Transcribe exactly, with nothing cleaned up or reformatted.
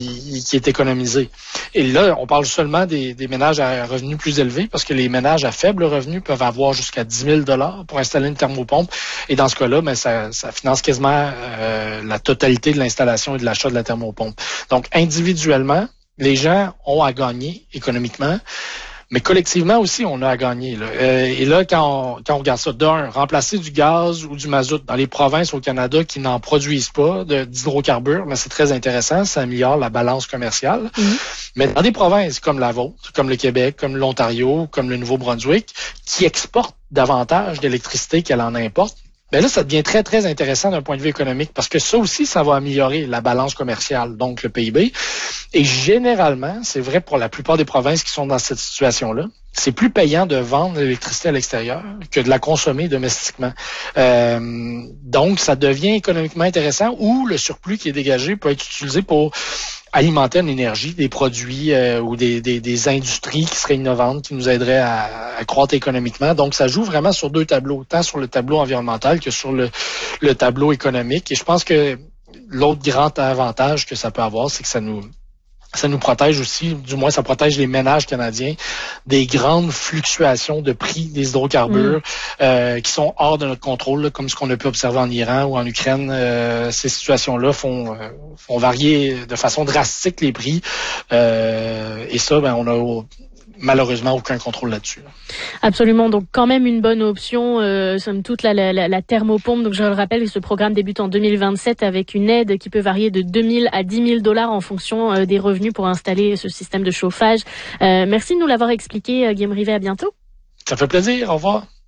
qui est économisé. Et là, on parle seulement des, des ménages à revenus plus élevés, parce que les ménages à faible revenu peuvent avoir jusqu'à dix mille dollars pour installer une thermopompe. Et dans ce cas-là, ben, ça, ça finance quasiment euh, la totalité de l'installation et de l'achat de la thermopompe. Donc, individuellement, les gens ont à gagner économiquement. Mais collectivement aussi, on a à gagner. Là. Euh, et là, quand on, quand on regarde ça, d'un, remplacer du gaz ou du mazout dans les provinces au Canada qui n'en produisent pas de, d'hydrocarbures, mais c'est très intéressant, ça améliore la balance commerciale. Mm-hmm. Mais dans des provinces comme la vôtre, comme le Québec, comme l'Ontario, comme le Nouveau-Brunswick, qui exportent davantage d'électricité qu'elle en importe, ben là, ça devient très, très intéressant d'un point de vue économique parce que ça aussi, ça va améliorer la balance commerciale, donc le P I B. Et généralement, c'est vrai pour la plupart des provinces qui sont dans cette situation-là, c'est plus payant de vendre l'électricité à l'extérieur que de la consommer domestiquement. Euh, donc, ça devient économiquement intéressant ou le surplus qui est dégagé peut être utilisé pour alimenter une énergie, des produits euh, ou des, des, des industries qui seraient innovantes, qui nous aideraient à, à croître économiquement. Donc, ça joue vraiment sur deux tableaux, tant sur le tableau environnemental que sur le, le tableau économique. Et je pense que l'autre grand avantage que ça peut avoir, c'est que ça nous ça nous protège aussi, du moins ça protège les ménages canadiens des grandes fluctuations de prix des hydrocarbures mmh. euh, qui sont hors de notre contrôle, là, comme ce qu'on a pu observer en Iran ou en Ukraine. Euh, ces situations-là font, euh, font varier de façon drastique les prix. Euh, et ça, ben, on a malheureusement aucun contrôle là-dessus. Absolument, donc quand même une bonne option, euh, somme toute, la, la, la thermopompe. Donc je le rappelle, ce programme débute en deux mille vingt-sept avec une aide qui peut varier de deux mille à dix mille dollars en fonction euh, des revenus pour installer ce système de chauffage. Euh, merci de nous l'avoir expliqué, euh, Guillaume Rivet, à bientôt. Ça fait plaisir, au revoir.